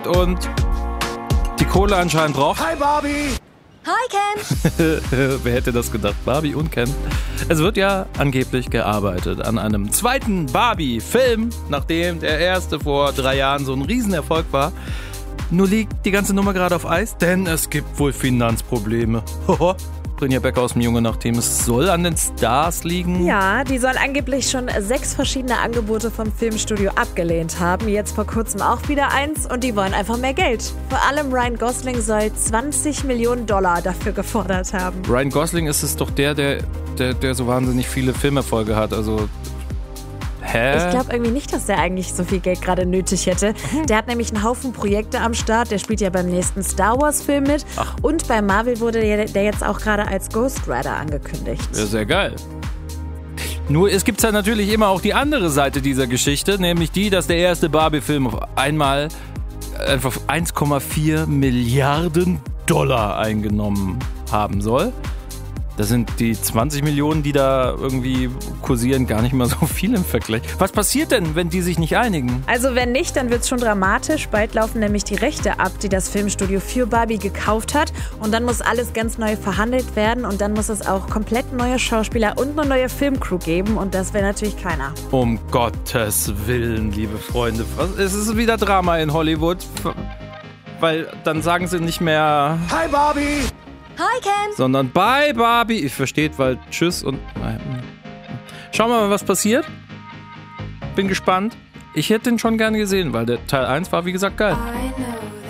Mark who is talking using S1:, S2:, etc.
S1: und die Kohle anscheinend braucht.
S2: Hi Barbie!
S3: Hi Ken!
S1: Wer hätte das gedacht? Barbie und Ken. Es wird ja angeblich gearbeitet an einem zweiten Barbie-Film, nachdem der erste vor 3 Jahren so ein Riesenerfolg war. Nur liegt die ganze Nummer gerade auf Eis, denn es gibt wohl Finanzprobleme. Brynja Becker aus dem Junge Nacht-Team. Es soll an den Stars liegen.
S3: Ja, die sollen angeblich schon 6 verschiedene Angebote vom Filmstudio abgelehnt haben. Jetzt vor kurzem auch wieder eins und die wollen einfach mehr Geld. Vor allem Ryan Gosling soll $20 Millionen dafür gefordert haben.
S1: Ryan Gosling ist es doch der so wahnsinnig viele Filmerfolge hat. Also, hä?
S3: Ich glaube irgendwie nicht, dass der eigentlich so viel Geld gerade nötig hätte. Der hat nämlich einen Haufen Projekte am Start. Der spielt ja beim nächsten Star Wars Film mit.
S1: Ach.
S3: Und bei Marvel wurde der jetzt auch gerade als Ghost Rider angekündigt.
S1: Ja, sehr geil. Nur es gibt ja natürlich immer auch die andere Seite dieser Geschichte, nämlich die, dass der erste Barbie-Film auf einmal einfach 1,4 Milliarden Dollar eingenommen haben soll. Das sind die 20 Millionen, die da irgendwie kursieren, gar nicht mal so viel im Vergleich. Was passiert denn, wenn die sich nicht einigen?
S3: Also wenn nicht, dann wird es schon dramatisch. Bald laufen nämlich die Rechte ab, die das Filmstudio für Barbie gekauft hat. Und dann muss alles ganz neu verhandelt werden. Und dann muss es auch komplett neue Schauspieler und eine neue Filmcrew geben. Und das will natürlich keiner.
S1: Um Gottes Willen, liebe Freunde. Es ist wieder Drama in Hollywood. Weil dann sagen sie nicht mehr
S2: Hi Barbie!
S3: Hi Ken!
S1: sondern bye Barbie. Ich verstehe, weil tschüss und... Schauen wir mal, was passiert. Bin gespannt. Ich hätte den schon gerne gesehen, weil der Teil 1 war, wie gesagt, geil.